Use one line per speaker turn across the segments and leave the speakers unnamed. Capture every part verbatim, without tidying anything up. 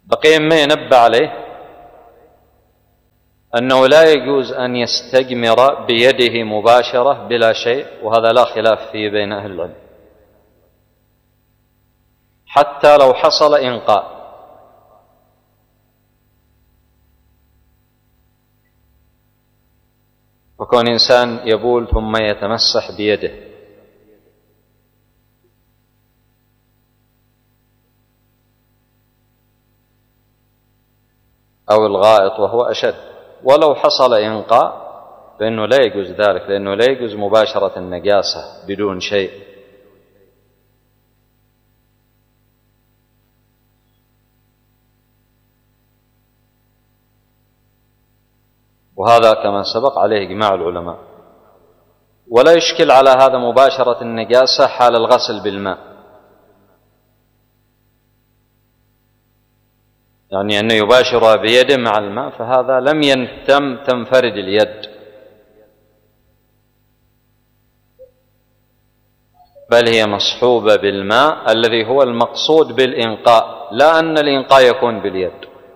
بقي ما ينبه عليه أنه لا يجوز أن يستجمر بيده مباشرة بلا شيء، وهذا لا خلاف فيه بين أهل العلم، حتى لو حصل إنقاء. وكون إنسان يبول ثم يتمسح بيده أو الغائط وهو أشد. ولو حصل إنقاء فإنه لا يجوز ذلك، لأنه لا يجوز مباشرة النجاسة بدون شيء. وهذا كما سبق عليه إجماع العلماء. ولا يشكل على هذا مباشرة النجاسة حال الغسل بالماء، يعني أنه يباشرها بيده مع الماء، فهذا لم ينتم تنفرد اليد، بل هي مصحوبة بالماء الذي هو المقصود بالإنقاء، لا أن الإنقاء يكون باليد.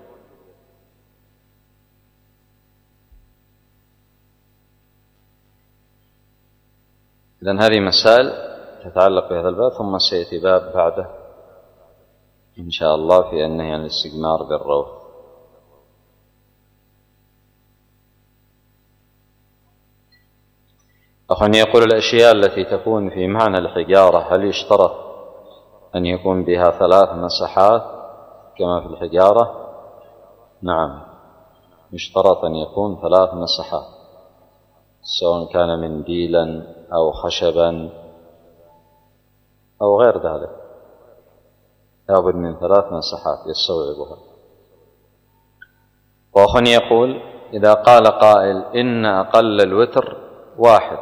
إذن هذه مسائل تتعلق بهذا الباب، ثم سيأتي باب بعده إن شاء الله في النهي عن الاستجمار بالروث. أخواني يقول الأشياء التي تكون في معنى الحجارة هل يشترط أن يكون بها ثلاث مسحات كما في الحجارة؟ نعم، يشترط أن يكون ثلاث مسحات، سواء كان منديلا أو خشبا أو غير ذلك، لابد من ثلاث مسحات يستوعبها. وأخواني يقول إذا قال قائل إن أقل الوتر واحد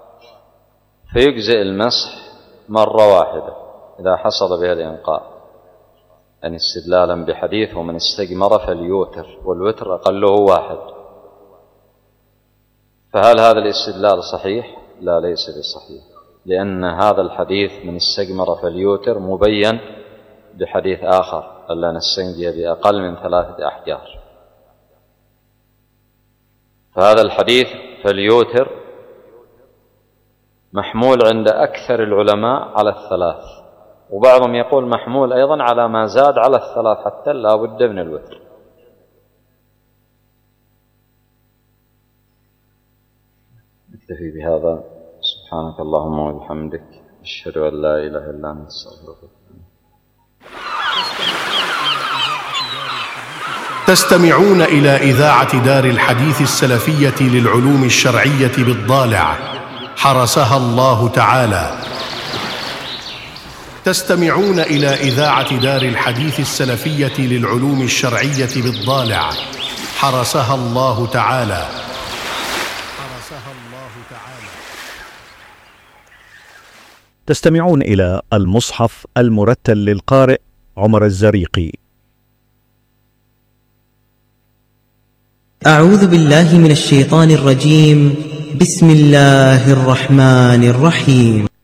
فيجزئ المسح مرة واحدة إذا حصل بها الإنقاء، يعني استدلالا بحديث ومن استجمر فليوتر، والوتر أقله واحد، فهل هذا الاستدلال صحيح؟ لا، ليس بصحيح، لأن هذا الحديث من استجمر فليوتر مبين بحديث آخر ألا نستنجي بأقل من ثلاثة أحجار. فهذا الحديث فليوتر محمول عند أكثر العلماء على الثلاث، وبعضهم يقول محمول أيضا على ما زاد على الثلاث حتى لا بد من الوتر. نكتفي بهذا. سبحانك اللهم وبحمدك، أشهد أن لا إله إلا أنت، أستغفرك.
تستمعون إلى إذاعة دار الحديث السلفية للعلوم الشرعية بالضالع، حرسها الله تعالى. تستمعون إلى إذاعة دار الحديث السلفية للعلوم الشرعية بالضالع، حرسها الله تعالى. حرسها الله تعالى.
تستمعون إلى المصحف المرتل للقارئ عمر الزريقي.
أعوذ بالله من الشيطان الرجيم. بسم الله الرحمن الرحيم.